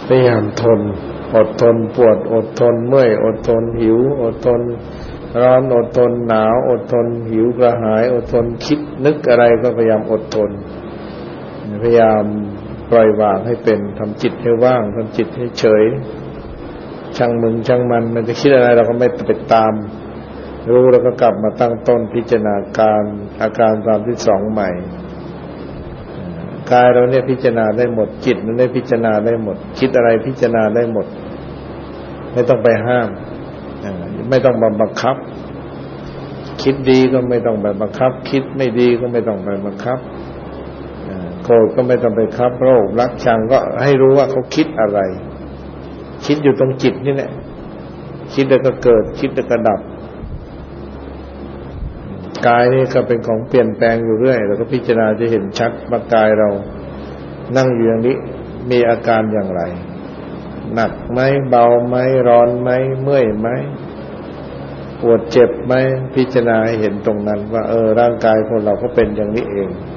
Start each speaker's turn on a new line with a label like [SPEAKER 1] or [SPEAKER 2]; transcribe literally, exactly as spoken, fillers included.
[SPEAKER 1] พยายามทนอดทนปวดอดทนเมื่อยอดทนหิวอดทนร้อนอดทนหนาวอดทนหิวกระหายอดทนคิดนึกอะไรก็พยายามอดทนพยายามปล่อยวางให้เป็นทำจิตให้ว่างทำจิตให้เฉยช่างมึงช่างมันมันจะคิดอะไรเราก็ไม่ไปตามรู้แล้วก็กลับมาตั้งต้นพิจารณาการอาการสามสิบสองใหม่กายเราเนี่ยพิจารณาได้หมดจิตมันได้พิจารณาได้หมดคิดอะไรพิจารณาได้หมดไม่ต้องไปห้ามไม่ต้องบังคับคิดดีก็ไม่ต้องไปบังคับคิดไม่ดีก็ไม่ต้องไปบังคับโกรธก็ไม่ต้องไปคับโลภรักชังก็ให้รู้ว่าเขาคิดอะไรคิดอยู่ตรงจิตนี่แหละคิดแล้วก็เกิดคิดแล้วก็ดับกายนี่ก็เป็นของเปลี่ยนแปลงอยู่เรื่อยแล้วก็พิจารณาจะเห็นชัดว่ากายเรานั่งอยู่อย่างนี้มีอาการอย่างไรหนักไหมเบาไหมร้อนไหมเมื่อยไหมปวดเจ็บไหมพิจารณาให้เห็นตรงนั้นว่าเออร่างกายของเราก็เป็นอย่างนี้เอง